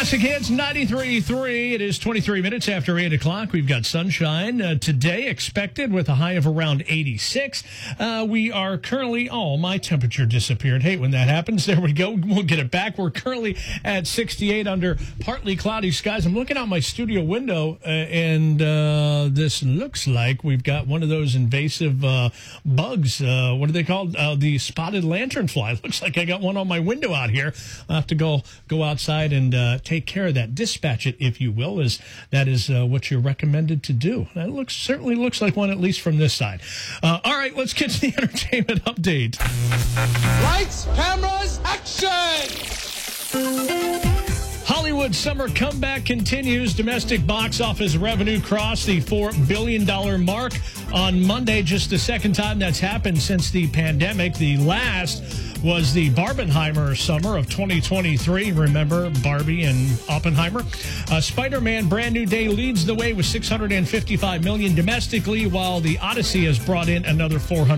Classic Hits 93.3. It is 23 minutes after 8 o'clock. We've got sunshine today expected with a high of around 86. We are currently, my temperature disappeared. Hey, when that happens, there we go. We'll get it back. We're currently at 68 under partly cloudy skies. I'm looking out my studio window, and this looks like we've got one of those invasive bugs. What are they called? The spotted lanternfly. Looks like I got one on my window out here. I'll have to go outside and take care of that. Dispatch it, if you will, that is what you're recommended to do. That certainly looks like one, at least from this side. All right, let's get to the entertainment update. Lights, cameras, action! Hollywood summer comeback continues. Domestic box office revenue crossed the $4 billion mark on Monday, just the second time that's happened since the pandemic. The last was the Barbenheimer summer of 2023. Remember Barbie and Oppenheimer? Spider-Man Brand New Day leads the way with $655 million domestically, while The Odyssey has brought in another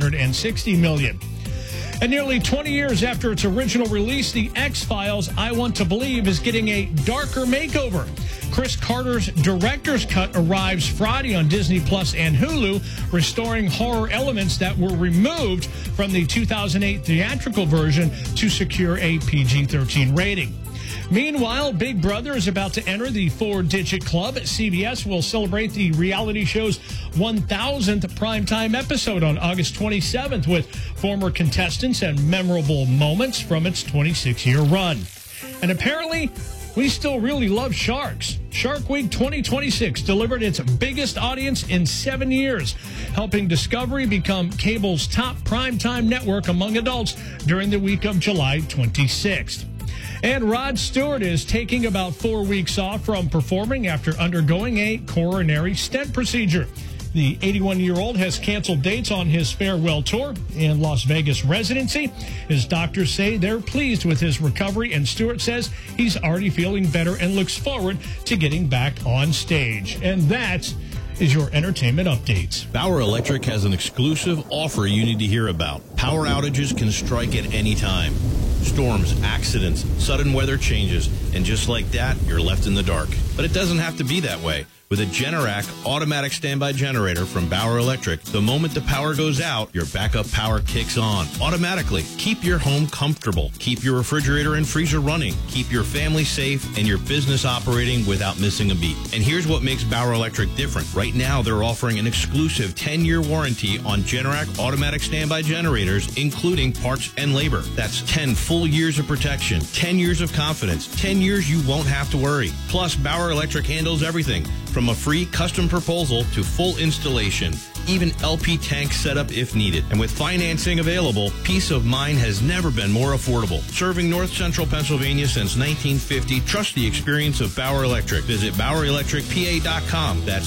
$460 million. And nearly 20 years after its original release, The X-Files, I Want to Believe, is getting a darker makeover. Chris Carter's director's cut arrives Friday on Disney Plus and Hulu, restoring horror elements that were removed from the 2008 theatrical version to secure a PG-13 rating. Meanwhile, Big Brother is about to enter the four-digit club. CBS will celebrate the reality show's 1,000th primetime episode on August 27th with former contestants and memorable moments from its 26-year run. And apparently, we still really love sharks. Shark Week 2026 delivered its biggest audience in 7 years, helping Discovery become cable's top primetime network among adults during the week of July 26th. And Rod Stewart is taking about 4 weeks off from performing after undergoing a coronary stent procedure. The 81-year-old has canceled dates on his farewell tour and Las Vegas residency. His doctors say they're pleased with his recovery, and Stewart says he's already feeling better and looks forward to getting back on stage. And that is your entertainment updates. Bauer Electric has an exclusive offer you need to hear about. Power outages can strike at any time. Storms, accidents, sudden weather changes, and just like that, you're left in the dark. But it doesn't have to be that way. With a Generac automatic standby generator from Bauer Electric, the moment the power goes out, your backup power kicks on automatically. Keep your home comfortable. Keep your refrigerator and freezer running. Keep your family safe and your business operating without missing a beat. And here's what makes Bauer Electric different. Right now, they're offering an exclusive 10-year warranty on Generac automatic standby generators, including parts and labor. That's 10 full years of protection, 10 years of confidence, 10 years you won't have to worry. Plus, Bauer Electric handles everything from a free custom proposal to full installation, even LP tank setup if needed. And with financing available, peace of mind has never been more affordable. Serving North Central Pennsylvania since 1950, trust the experience of Bauer Electric. Visit BauerElectricPA.com. That's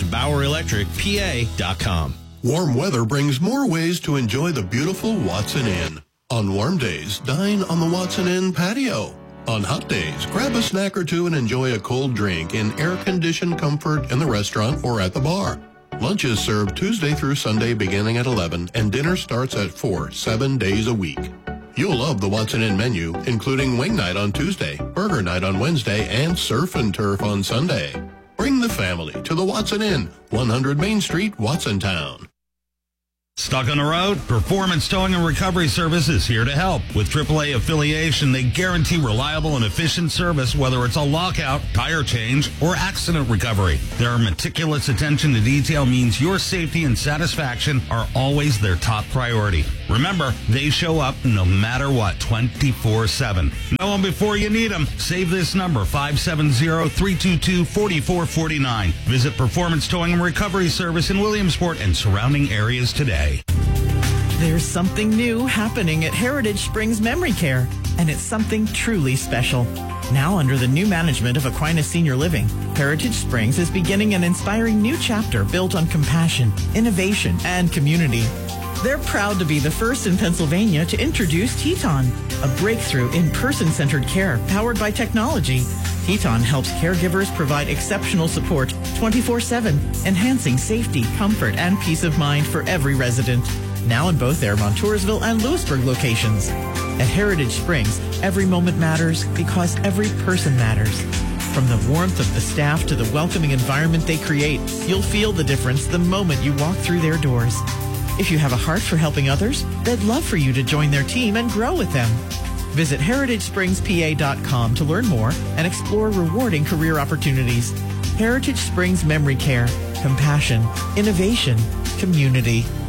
BauerElectricPA.com. Warm weather brings more ways to enjoy the beautiful Watson Inn. On warm days, dine on the Watson Inn patio. On hot days, grab a snack or two and enjoy a cold drink in air-conditioned comfort in the restaurant or at the bar. Lunch is served Tuesday through Sunday beginning at 11, and dinner starts at 4, 7 days a week. You'll love the Watson Inn menu, including wing night on Tuesday, burger night on Wednesday, and surf and turf on Sunday. Bring the family to the Watson Inn, 100 Main Street, Watsontown. Stuck on the road? Performance Towing and Recovery Service is here to help. With AAA affiliation, they guarantee reliable and efficient service, whether it's a lockout, tire change, or accident recovery. Their meticulous attention to detail means your safety and satisfaction are always their top priority. Remember, they show up no matter what, 24/7. Know them before you need them. Save this number, 570-322-4449. Visit Performance Towing and Recovery Service in Williamsport and surrounding areas today. There's something new happening at Heritage Springs Memory Care, and it's something truly special. Now under the new management of Aquinas Senior Living, Heritage Springs is beginning an inspiring new chapter built on compassion, innovation, and community. They're proud to be the first in Pennsylvania to introduce Teton, a breakthrough in person-centered care powered by technology. Teton helps caregivers provide exceptional support 24/7, enhancing safety, comfort, and peace of mind for every resident. Now in both their Montoursville and Lewisburg locations. At Heritage Springs, every moment matters because every person matters. From the warmth of the staff to the welcoming environment they create, you'll feel the difference the moment you walk through their doors. If you have a heart for helping others, they'd love for you to join their team and grow with them. Visit HeritageSpringsPA.com to learn more and explore rewarding career opportunities. Heritage Springs Memory Care. Compassion. Innovation. Community.